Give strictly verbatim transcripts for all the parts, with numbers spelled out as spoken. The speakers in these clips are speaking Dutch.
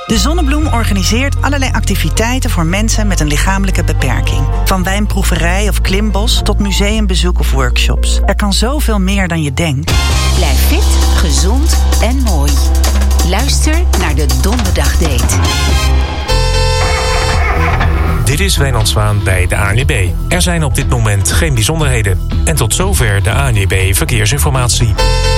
De Zonnebloem organiseert allerlei activiteiten voor mensen met een lichamelijke beperking. Van wijnproeverij of klimbos tot museumbezoek of workshops. Er kan zoveel meer dan je denkt. Blijf fit, gezond en mooi. Luister naar de Donderdagdate. Dit is Wijnand Zwaan bij de A N W B. Er zijn op dit moment geen bijzonderheden. En tot zover de A N W B Verkeersinformatie.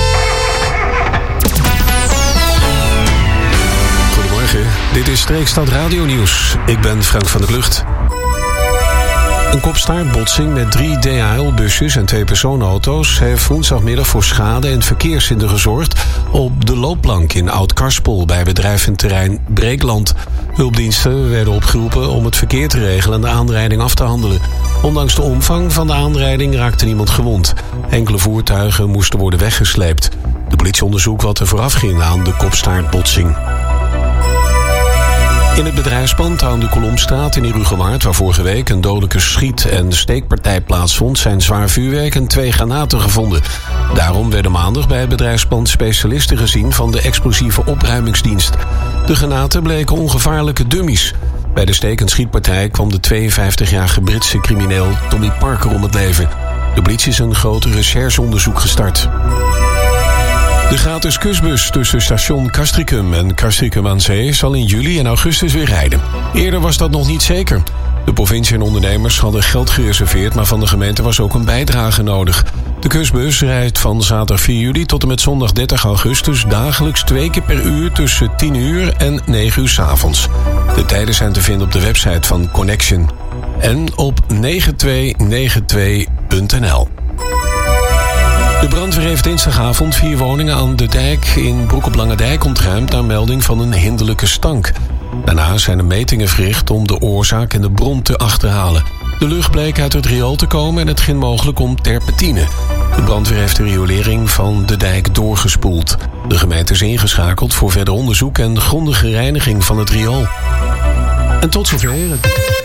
Goedemorgen, dit is Streekstad Radio Nieuws. Ik ben Frank van der Klucht. Een kopstaartbotsing met drie D H L-busjes en twee personenauto's heeft woensdagmiddag voor schade en verkeershinder gezorgd op de loopplank in Oud-Karspel bij bedrijventerrein Breekland. Hulpdiensten werden opgeroepen om het verkeer te regelen en de aanrijding af te handelen. Ondanks de omvang van de aanrijding raakte niemand gewond. Enkele voertuigen moesten worden weggesleept. De politie onderzoekt wat er vooraf ging aan de kopstaartbotsing. In het bedrijfspand aan de Kolomstraat in Herugewaard, waar vorige week een dodelijke schiet- en steekpartij plaatsvond, zijn zwaar vuurwerk en twee granaten gevonden. Daarom werden maandag bij het bedrijfspand specialisten gezien van de explosieve opruimingsdienst. De granaten bleken ongevaarlijke dummies. Bij de steek- en schietpartij kwam de tweeënvijftigjarige Britse crimineel Tommy Parker om het leven. De politie is een groot rechercheonderzoek gestart. De gratis kusbus tussen station Castricum en Castricum aan Zee zal in juli en augustus weer rijden. Eerder was dat nog niet zeker. De provincie en ondernemers hadden geld gereserveerd, maar van de gemeente was ook een bijdrage nodig. De kusbus rijdt van zaterdag vier juli tot en met zondag dertig augustus dagelijks twee keer per uur tussen tien uur en negen uur 's avonds. De tijden zijn te vinden op de website van Connection en op negen twee negen twee punt n l. De brandweer heeft dinsdagavond vier woningen aan de dijk in Broek op Lange Dijk ontruimd naar melding van een hinderlijke stank. Daarna zijn er metingen verricht om de oorzaak en de bron te achterhalen. De lucht bleek uit het riool te komen en het ging mogelijk om terpentine. De brandweer heeft de riolering van de dijk doorgespoeld. De gemeente is ingeschakeld voor verder onderzoek en grondige reiniging van het riool. En tot zover.